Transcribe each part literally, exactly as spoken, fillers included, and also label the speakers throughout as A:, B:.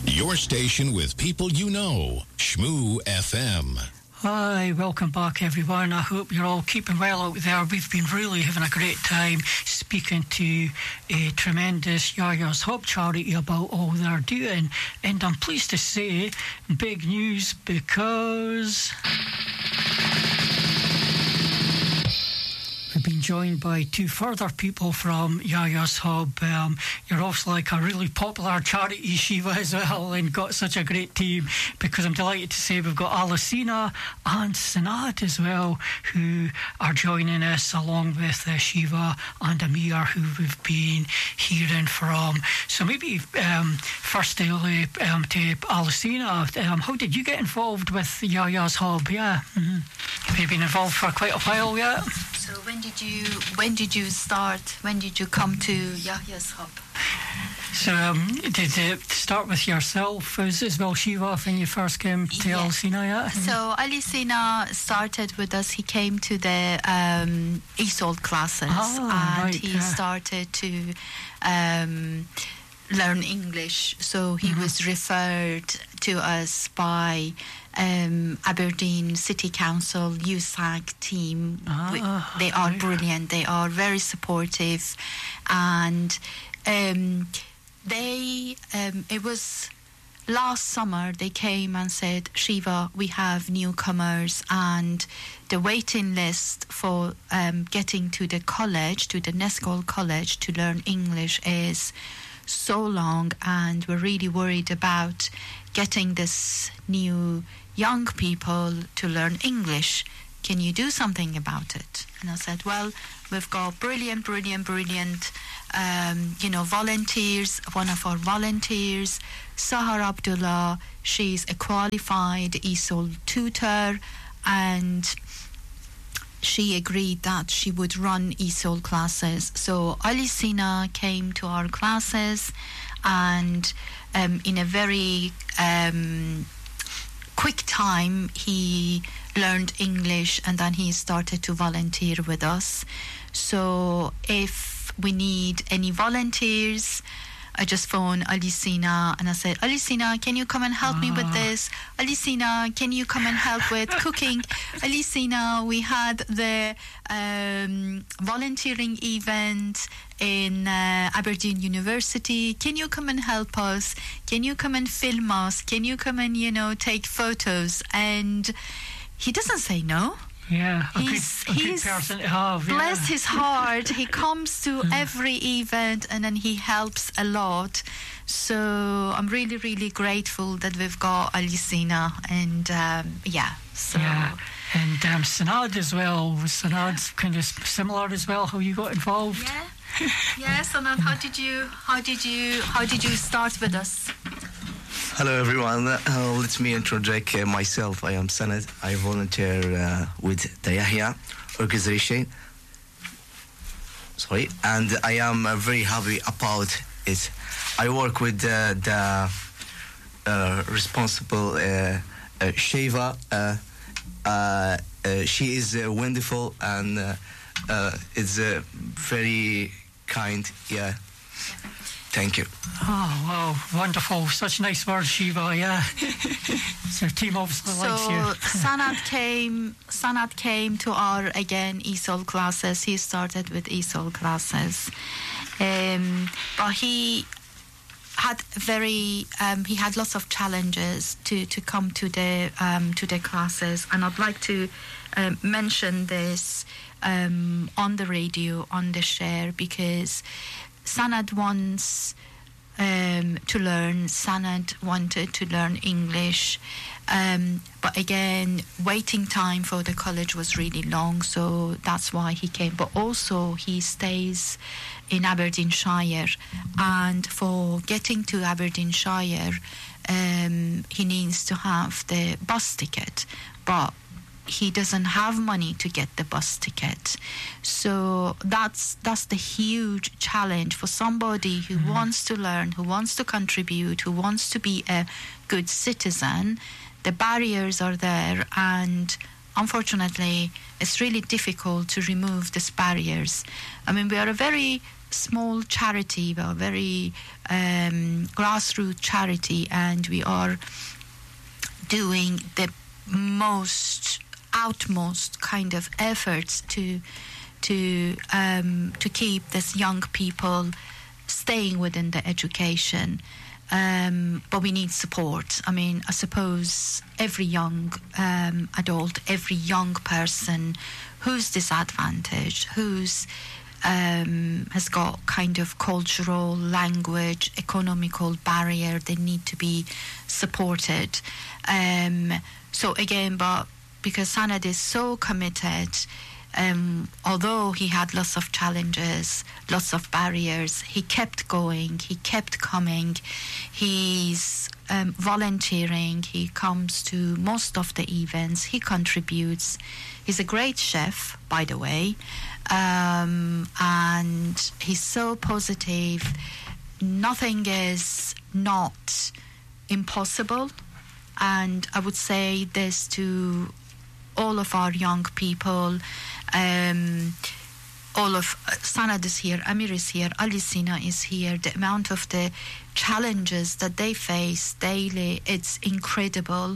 A: Your station with people you know. Shmoo F M.
B: Hi, welcome back everyone. I hope you're all keeping well out there. We've been really having a great time speaking to a tremendous Yaya's Hub charity about all they're doing. And I'm pleased to say, big news because we've been joined by two further people from Yaya's Hub. Um, you're also like a really popular charity, Shiva, as well, and got such a great team, because I'm delighted to say we've got Alicina and Sanad as well, who are joining us along with uh, Shiva and Amir, who we've been hearing from. So maybe um, firstly um, to Alicina, um, how did you get involved with Yaya's Hub? Yeah, mm-hmm. Have you been involved for quite a while yet?
C: So when did you when did you start? When did you come to Yaya's Hub?
B: So um, did it start with yourself as, as well, Shiva, when you first came to
C: Yeah.
B: Alicina? Yeah?
C: So Alicina started with us. He came to the um, E S O L classes,
B: Ah,
C: and
B: right,
C: he
B: yeah.
C: started to um, learn English. So he
B: Mm-hmm.
C: was referred to us by um, Aberdeen City Council U S A C team.
B: Ah,
C: We- they are
B: right.
C: brilliant. They are very supportive, and um, they um, it was last summer they came and said, Shiva, we have newcomers, and the waiting list for um, getting to the college, to the Nescol College to learn English is so long, and we're really worried about getting this new young people to learn English. Can you do something about it? And I said, well, we've got brilliant, brilliant, brilliant, um, you know, volunteers. One of our volunteers, Sahar Abdullah, she's a qualified E S O L tutor, and she agreed that she would run E S O L classes. So Alicina came to our classes, and um, in a very um, quick time, he learned English, and then he started to volunteer with us. So if we need any volunteers, I just phoned Alicina and I said, Alicina, can you come and help me with this? Alicina, can you come and help with cooking? Alicina, we had the um, volunteering event in uh, Aberdeen University. Can you come and help us? Can you come and film us? Can you come and, you know, take photos? And he doesn't say no.
B: Yeah, a,
C: He's-
B: good, a good
C: he's-
B: person to have. Yeah.
C: Bless his heart, he comes to every event, and then he helps a lot. So I'm really, really grateful that we've got Alicina, and um, yeah, so
B: Yeah. And um, Sanad as well. Was Sanad kind of similar as well, how you got involved?
C: yeah, yes. And then how did you, how did you, how did you start with us?
D: Hello everyone, uh, let me introduce uh, myself. I am Sanad. I volunteer uh, with the Yahya organization. Sorry, and I am uh, very happy about it. I work with uh, the uh, responsible uh, uh, Shiva. Uh, uh, uh, she is uh, wonderful and uh, uh, is uh, very kind. Yeah. Thank you.
B: Oh, wow, wonderful. Such nice words, Shiva, yeah. So your team obviously
C: So
B: likes you.
C: Sanad came. Sanad came to our again E S O L classes. He started with E S O L classes, um, but he had very. Um, he had lots of challenges to, to come to the um, to the classes, and I'd like to um, mention this um, on the radio, on the share, because Sanad wants um, to learn. Sanad wanted to learn English, um, but again, waiting time for the college was really long, so that's why he came. But also, he stays in Aberdeenshire, and for getting to Aberdeenshire, um, he needs to have the bus ticket, but he doesn't have money to get the bus ticket. So that's that's the huge challenge for somebody who mm-hmm. wants to learn, who wants to contribute, who wants to be a good citizen. The barriers are there, and unfortunately it's really difficult to remove these barriers. I mean, we are a very small charity, we're a very um, grassroots charity, and we are doing the most utmost kind of efforts to to um, to keep these young people staying within the education. Um, but we need support. I mean, I suppose every young um, adult, every young person who's disadvantaged, who's um, has got kind of cultural, language, economical barrier, they need to be supported. Um, so again, but because Sanad is so committed, Um, although he had lots of challenges, lots of barriers, he kept going, he kept coming. He's um, volunteering, he comes to most of the events, he contributes. He's a great chef, by the way, um, and he's so positive. Nothing is not impossible, and I would say this to all of our young people. Um, all of uh, Sanad is here, Amir is here, Alisina is here. The amount of the challenges that they face daily, it's incredible.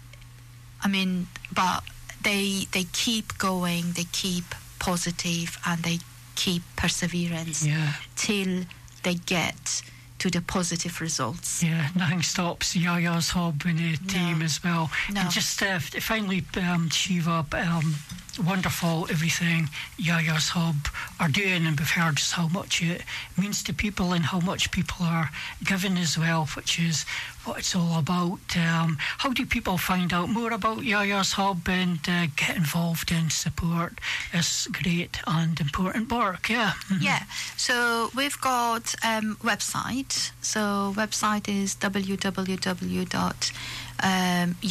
C: I mean, but they they keep going, they keep positive, and they keep perseverance
B: Yeah.
C: till they get to the positive results.
B: Yeah, nothing stops Yaya's Hub and the team as well.
C: No.
B: And just uh, finally, um, Shiva, um, wonderful everything Yaya's Hub are doing, and we've heard just how much it means to people and how much people are giving as well, which is what it's all about. Um, how do people find out more about Yaya's Hub and uh, get involved and support this great and important work? Yeah. Mhm.
C: Yeah, so we've got um, website. So website is w w w dot